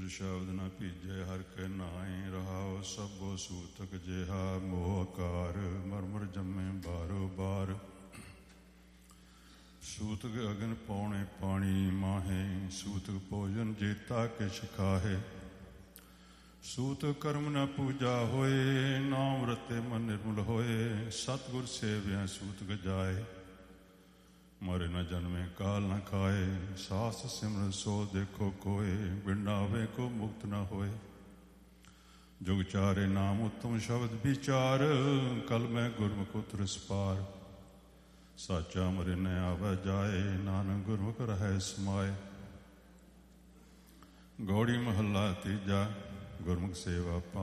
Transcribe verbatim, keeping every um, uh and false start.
ਗੁਰ ਸ਼ਬਦ ਨ ਭੀਜੇ ਹਰਿ ਕੇ ਨਾਏ ਰਹਾਉ ਸਭੋ ਸੂਤਕ ਜਿਹਾ ਮੋਹ ਆਕਾਰ ਮਰ ਮਰ ਜੰਮੇ ਬਾਰੋ ਬਾਰ। ਸੂਤਕ ਅਗਨ ਪੌਣੇ ਪਾਣੀ ਮਾਹੇ ਸੂਤਕ ਭੋਜਨ ਜੇਤਾ ਕਿਛ ਖਾਹੇ। ਸੂਤਕ ਕਰਮ ਨ ਪੂਜਾ ਹੋਏ ਨਾਮ ਰਤੇ ਮਨ ਨਿਰਮਲ ਹੋਏ। ਸਤਿਗੁਰ ਸੇਵਿਆ ਸੂਤਕ ਜਾਏ ਮਰੇ ਨ ਜਨਮੇ ਕਾਲ ਨ ਖਾਏ। ਸਾਸ ਸਿਮਰਨ ਸੋ ਦੇਖੋ ਕੋਏ ਬਿੰਡਾਵੇ ਕੋ ਮੁਕਤ ਨ ਹੋਏ। ਜੁਗ ਚਾਰੇ ਨਾਮ ਉੱਤਮ ਸ਼ਬਦ ਵਿਚਾਰ ਕਲ ਮੈਂ ਗੁਰਮੁਖ ਉਤਰਸ ਪਾਰ। ਸਾਚਾ ਮਰੇ ਨ ਆਵੈ ਜਾਏ ਨਾਨਕ ਗੁਰਮੁਖ ਰਹੈ ਸਮਾਏ। ਗੌੜੀ ਮਹੱਲਾ ਤੀਜਾ। ਗੁਰਮੁਖ ਸੇਵਾ